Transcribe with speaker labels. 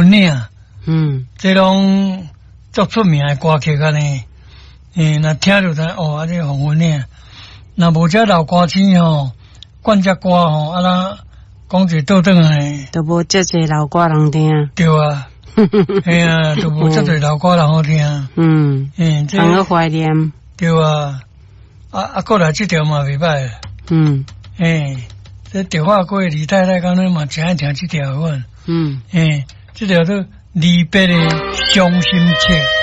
Speaker 1: 魂岭，这拢足出名的歌曲安尼，那听着才哦，这黄昏岭，那无这老歌星吼，冠这歌吼，啊啦讲一倒转来，
Speaker 2: 都无这些老歌人听，
Speaker 1: 对啊，哎呀，都无这些老歌人好听，
Speaker 2: 这很怀念，
Speaker 1: 对啊，过来这条嘛袂歹，这电话过李太太讲，你嘛真爱听这条款，这条都离别的伤心切。